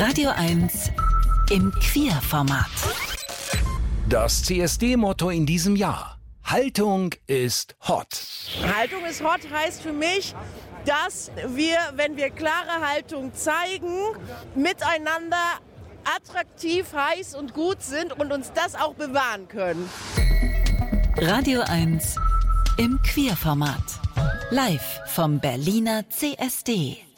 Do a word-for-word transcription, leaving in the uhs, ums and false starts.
Radio eins im Queerformat. Das C S D-Motto in diesem Jahr: Haltung ist hot. Haltung ist hot heißt für mich, dass wir, wenn wir klare Haltung zeigen, miteinander attraktiv, heiß und gut sind und uns das auch bewahren können. Radio eins im Queerformat. Live vom Berliner C S D.